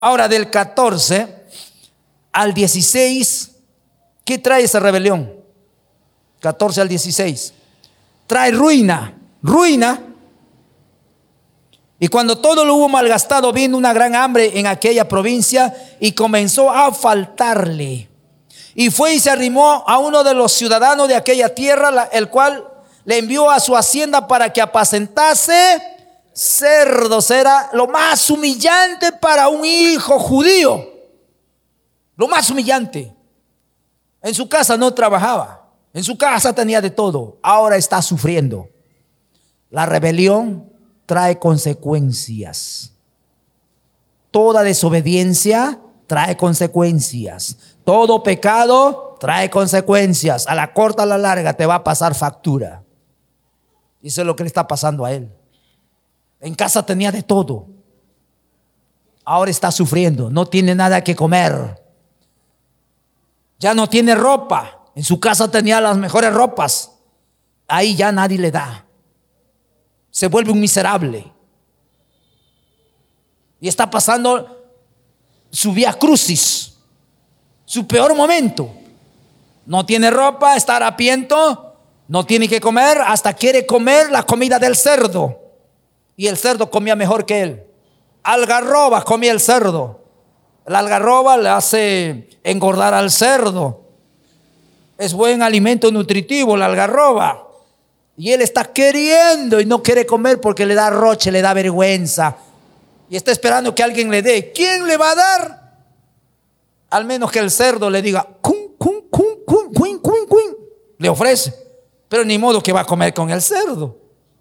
Ahora, del 14 al 16, ¿qué trae esa rebelión? 14 al 16. Trae ruina. Y cuando todo lo hubo malgastado, vino una gran hambre en aquella provincia y comenzó a faltarle. Y fue y se arrimó a uno de los ciudadanos de aquella tierra, el cual le envió a su hacienda para que apacentase cerdos. Era lo más humillante para un hijo judío. Lo más humillante. En su casa no trabajaba. En su casa tenía de todo. Ahora está sufriendo. La rebelión trae consecuencias. Toda desobediencia trae consecuencias. Todo pecado trae consecuencias. A la corta, a la larga te va a pasar factura. Y eso es lo que le está pasando a él. En casa tenía de todo. Ahora está sufriendo. No tiene nada que comer. Ya no tiene ropa. En su casa tenía las mejores ropas. Ahí ya nadie le da. Se vuelve un miserable. Y está pasando su vía crucis, su peor momento. No tiene ropa, está harapiento, no tiene que comer, hasta quiere comer la comida del cerdo. Y el cerdo comía mejor que él. Algarroba comía el cerdo. La algarroba le hace engordar al cerdo. Es buen alimento nutritivo la algarroba. Y él está queriendo y no quiere comer porque le da roche, le da vergüenza. Y está esperando que alguien le dé. ¿Quién le va a dar? Al menos que el cerdo le diga, cun, cun, cun, cun, cun, cun, cun. Le ofrece. Pero ni modo que va a comer con el cerdo.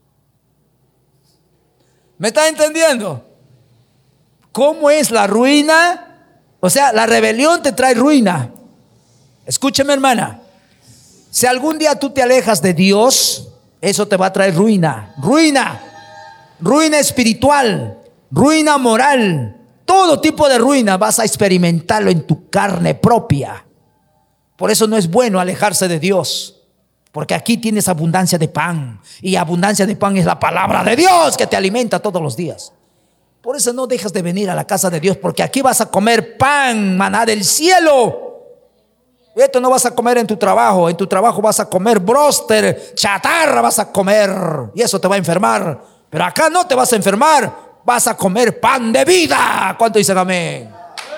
¿Me está entendiendo? ¿Cómo es la ruina? O sea, la rebelión te trae ruina. Escúcheme, hermana. Si algún día tú te alejas de Dios, eso te va a traer ruina. Ruina espiritual, ruina moral. Todo tipo de ruina vas a experimentarlo en tu carne propia. Por eso no es bueno alejarse de Dios. Porque aquí tienes abundancia de pan. Y abundancia de pan es la palabra de Dios que te alimenta todos los días. Por eso no dejas de venir a la casa de Dios. Porque aquí vas a comer pan, maná del cielo. Esto no vas a comer en tu trabajo. En tu trabajo vas a comer bróster, chatarra vas a comer. Y eso te va a enfermar. Pero acá no te vas a enfermar. Vas a comer pan de vida. ¿Cuánto dicen amén?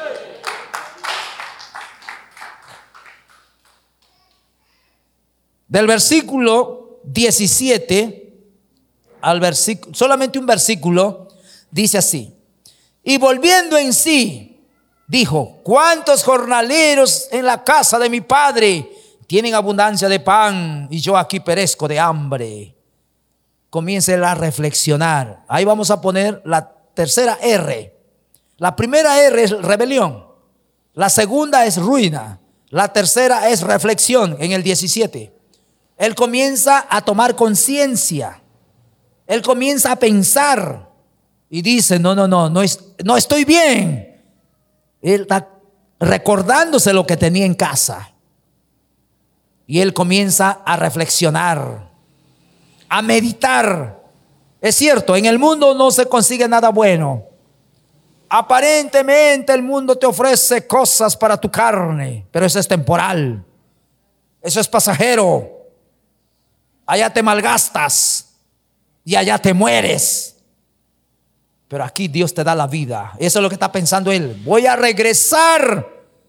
Del versículo 17 al versículo, solamente un versículo, dice así: y volviendo en sí, dijo: ¿cuántos jornaleros en la casa de mi padre tienen abundancia de pan y yo aquí perezco de hambre? Comience a reflexionar. Ahí vamos a poner la tercera R. La primera R es rebelión. La segunda es ruina. La tercera es reflexión en el 17. Él comienza a tomar conciencia. Él comienza a pensar y dice: no estoy bien. Él está recordándose lo que tenía en casa. Y él comienza a reflexionar, a meditar. Es cierto, en el mundo no se consigue nada bueno. Aparentemente el mundo te ofrece cosas para tu carne, pero eso es temporal. Eso es pasajero. Allá te malgastas y allá te mueres. Pero aquí Dios te da la vida. Eso es lo que está pensando él. Voy a regresar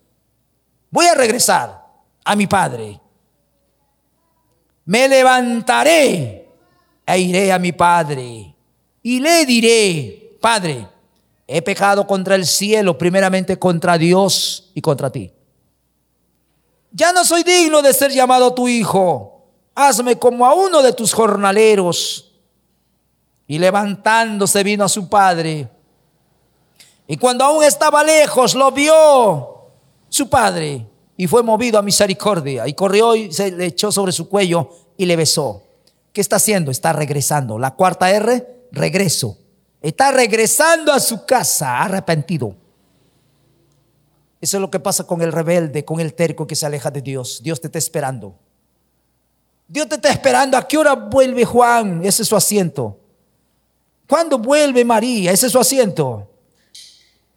a mi padre. Me levantaré e iré a mi padre y le diré: Padre, he pecado contra el cielo, primeramente contra Dios y contra ti. Ya no soy digno de ser llamado tu hijo. Hazme como a uno de tus jornaleros. Y levantándose vino a su padre. Y cuando aún estaba lejos, lo vio su padre y fue movido a misericordia. Y corrió y se le echó sobre su cuello y le besó. ¿Qué está haciendo? Está regresando. La cuarta R, regreso. Está regresando a su casa arrepentido. Eso es lo que pasa con el rebelde, con el terco que se aleja de Dios. Dios te está esperando. Dios te está esperando. ¿A qué hora vuelve Juan? Ese es su asiento. ¿Cuándo vuelve María? Ese es su asiento.